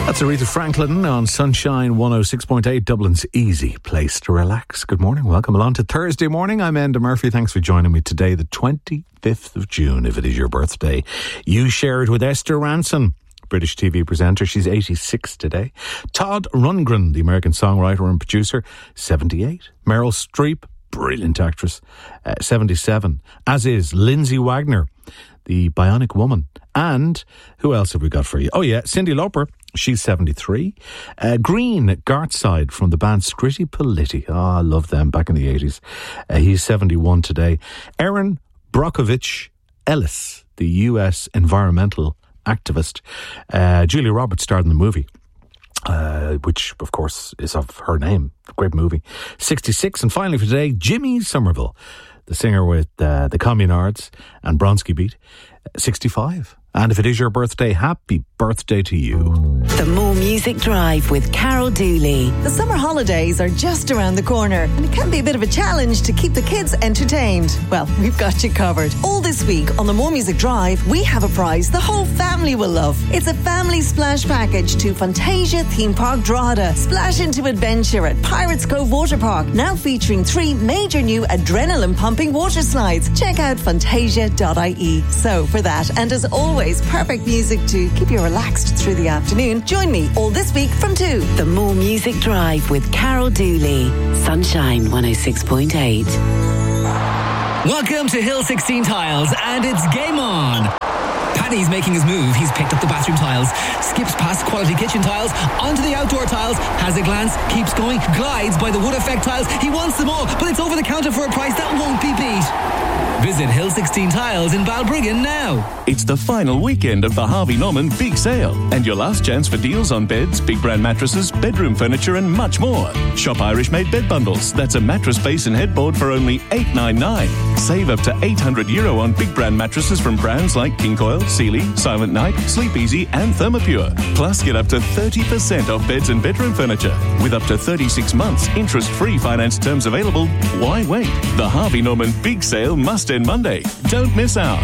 That's Aretha Franklin on Sunshine 106.8, Dublin's easy place to relax. Good morning, welcome along to Thursday morning. I'm Enda Murphy. Thanks for joining me today, the 25th of June, if it is your birthday. You share it with Esther Ranson, British TV presenter. She's 86 today. Todd Rundgren, the American songwriter and producer, 78. Meryl Streep, brilliant actress, 77. As is Lindsay Wagner, the Bionic Woman. And who else have we got for you? Oh yeah, Cyndi Lauper. She's 73. Green Gartside from the band Scritti Politti. I love them back in the 80s. He's 71 today. Erin Brockovich Ellis, the US environmental activist. Julia Roberts starred in the movie, which of course is of her name. Great movie. 66. And finally for today, Jimmy Somerville, the singer with the Communards and Bronski Beat, 65. And if it is your birthday, happy birthday to you. The More Music Drive with Carol Dooley. The summer holidays are just around the corner, and it can be a bit of a challenge to keep the kids entertained. Well, we've got you covered. All this week on the More Music Drive, we have a prize the whole family will love. It's a family splash package to Fantasia Theme Park Drogheda. Splash into adventure at Pirates Cove Water Park, now featuring 3 major new adrenaline-pumping water slides. Check out fantasia.ie. So for that, and as always, perfect music to keep you relaxed through the afternoon. Join me all this week from 2. The More Music Drive with Carol Dooley. Sunshine 106.8. Welcome to Hill 16 Tiles, and it's game on. Paddy's making his move. He's picked up the bathroom tiles, skips past quality kitchen tiles, onto the outdoor tiles, has a glance, keeps going, glides by the wood effect tiles. He wants them all, but it's over the counter for a price that won't be beat. Visit Hill 16 Tiles in Balbriggan now. It's the final weekend of the Harvey Norman Big Sale, and your last chance for deals on beds, big brand mattresses, bedroom furniture and much more. Shop Irish-made bed bundles. That's a mattress base and headboard for only $8.99. Save up to €800 on big brand mattresses from brands like King Coil, Sealy, Silent Night, Sleep Easy and Thermopure. Plus get up to 30% off beds and bedroom furniture. With up to 36 months interest-free finance terms available. Why wait? The Harvey Norman Big Sale must end Monday. Don't miss out.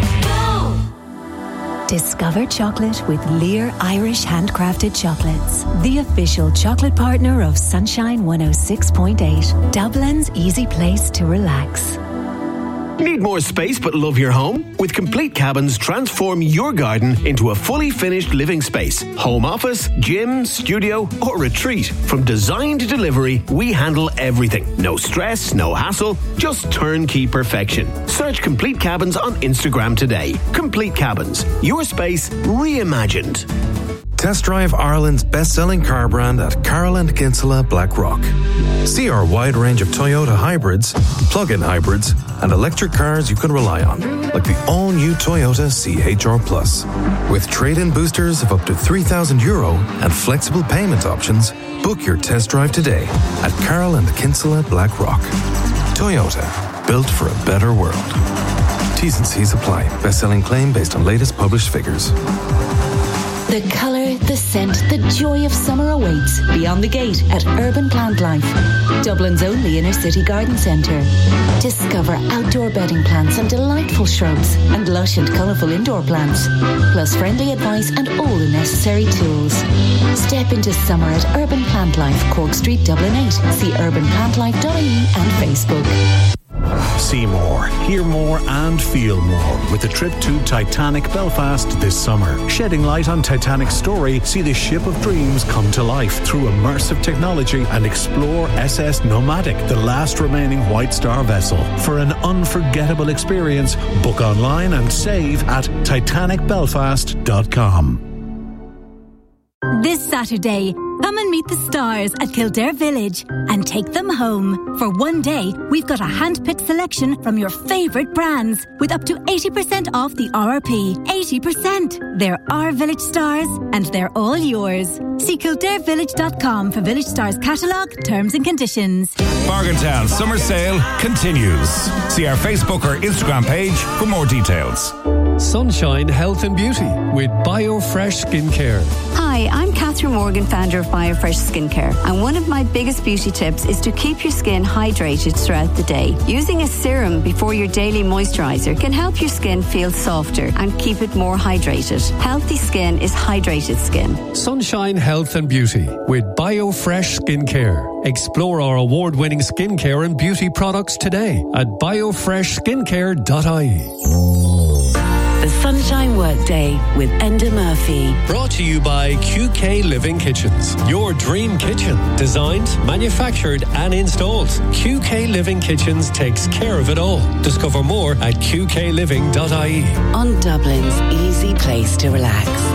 Discover chocolate with Lear Irish Handcrafted Chocolates, the official chocolate partner of Sunshine 106.8, Dublin's easy place to relax. Need more space but love your home? With Complete Cabins, transform your garden into a fully finished living space. Home office, gym, studio or retreat. From design to delivery, we handle everything. No stress, no hassle, just turnkey perfection. Search Complete Cabins on Instagram today. Complete Cabins, your space reimagined. Test drive Ireland's best-selling car brand at Carroll and Kinsella Blackrock. See our wide range of Toyota hybrids, plug-in hybrids, and electric cars you can rely on, like the all-new Toyota CHR Plus. With trade-in boosters of up to €3,000 and flexible payment options, book your test drive today at Carroll and Kinsella Blackrock. Toyota, built for a better world. T's and C's apply. Best-selling claim based on latest published figures. The colour, the scent, the joy of summer awaits beyond the gate at Urban Plant Life, Dublin's only inner city garden centre. Discover outdoor bedding plants and delightful shrubs and lush and colourful indoor plants, plus friendly advice and all the necessary tools. Step into summer at Urban Plant Life, Cork Street, Dublin 8. See urbanplantlife.ie and Facebook. See more, hear more and feel more with the trip to Titanic Belfast this summer. Shedding light on Titanic's story, see the ship of dreams come to life through immersive technology and explore SS Nomadic, the last remaining White Star vessel. For an unforgettable experience, book online and save at titanicbelfast.com. This Saturday, come and meet the stars at Kildare Village and take them home. For one day, we've got a hand-picked selection from your favourite brands with up to 80% off the RRP. 80%! They're our Village stars and they're all yours. See kildarevillage.com for Village Stars catalogue, terms and conditions. Bargaintown Summer Sale continues. See our Facebook or Instagram page for more details. Sunshine Health and Beauty with BioFresh Skincare. Hi, I'm Catherine Morgan, founder of BioFresh Skincare, and one of my biggest beauty tips is to keep your skin hydrated throughout the day. Using a serum before your daily moisturizer can help your skin feel softer and keep it more hydrated. Healthy skin is hydrated skin. Sunshine Health and Beauty with BioFresh Skincare. Explore our award-winning skincare and beauty products today at biofreshskincare.ie. The Sunshine Workday with Enda Murphy. Brought to you by QK Living Kitchens. Your dream kitchen. Designed, manufactured and installed. QK Living Kitchens takes care of it all. Discover more at qkliving.ie. On Dublin's easy place to relax.